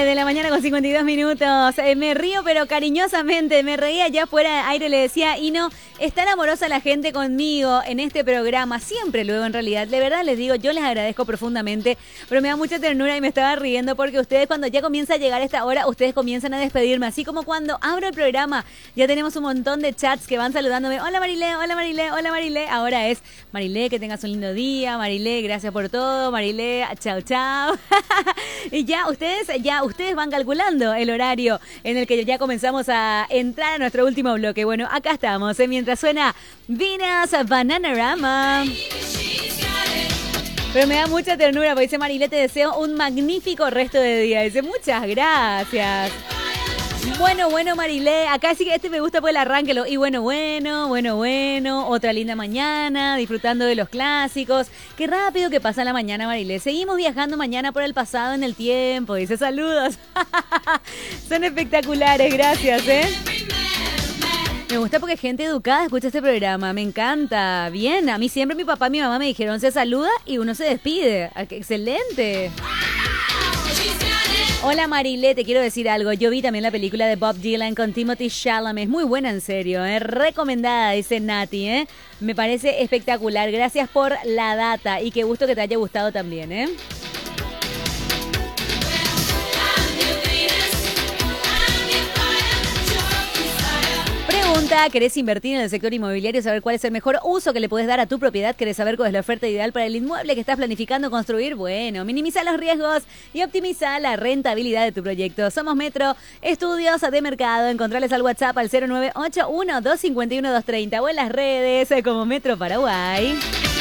de la mañana con 52 minutos. Me río, pero cariñosamente. Me reía ya fuera de aire, le decía, y no, es tan amorosa la gente conmigo en este programa. Siempre luego, en realidad. De verdad les digo, yo les agradezco profundamente, pero me da mucha ternura y me estaba riendo porque ustedes, cuando ya comienza a llegar esta hora, ustedes comienzan a despedirme. Así como cuando abro el programa, ya tenemos un montón de chats que van saludándome. Hola Marilé, hola Marilé, hola Marilé. Ahora es Marilé, que tengas un lindo día. Marilé, gracias por todo. Marilé, chao, chao. Y ya ustedes van calculando el horario en el que ya comenzamos a entrar a nuestro último bloque. Bueno, acá estamos, mientras suena Venus Bananarama. Pero me da mucha ternura porque dice Marilé, te deseo un magnífico resto de día. Dice, muchas gracias. Bueno, Marilé, acá sí que me gusta por el arranque. Y bueno, otra linda mañana, disfrutando de los clásicos. Qué rápido que pasa la mañana, Marilé. Seguimos viajando mañana por el pasado en el tiempo. Dice, saludos. Son espectaculares, gracias, Me gusta porque gente educada escucha este programa, me encanta. Bien, a mí siempre mi papá y mi mamá me dijeron, se saluda y uno se despide. ¡Excelente! Hola Marilé, te quiero decir algo. Yo vi también la película de Bob Dylan con Timothée Chalamet. Es muy buena, en serio, recomendada, dice Nati, Me parece espectacular. Gracias por la data y qué gusto que te haya gustado también, Pregunta, ¿querés invertir en el sector inmobiliario? Saber cuál es el mejor uso que le puedes dar a tu propiedad. ¿Querés saber cuál es la oferta ideal para el inmueble que estás planificando construir? Bueno, minimiza los riesgos y optimiza la rentabilidad de tu proyecto. Somos Metro Estudios de Mercado. Encontrales al WhatsApp al 0981-251-230 o en las redes como Metro Paraguay.